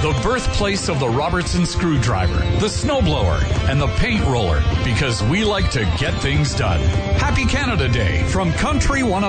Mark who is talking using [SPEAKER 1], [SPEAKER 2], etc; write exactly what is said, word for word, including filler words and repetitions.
[SPEAKER 1] the birthplace of the Robertson screwdriver, the snowblower, and the paint roller, because we like to get things done. Happy Canada Day from Country one oh